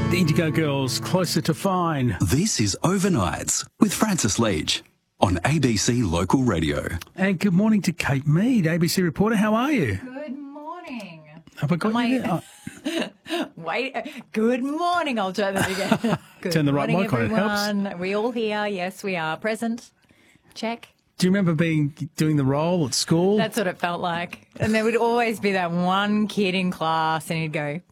The Indigo Girls, Closer to Fine. This is Overnights with Francis Leach on ABC Local Radio. And good morning to Kate Mead, ABC reporter. How are you? Good morning. Have I got you there? Wait, good morning. I'll turn that again. Good Turn the right morning, mic on, it helps. everyone. Are we all here? Yes, we are. Present. Check. Do you remember doing the role at school? That's what it felt like. And there would always be that one kid in class and he'd go,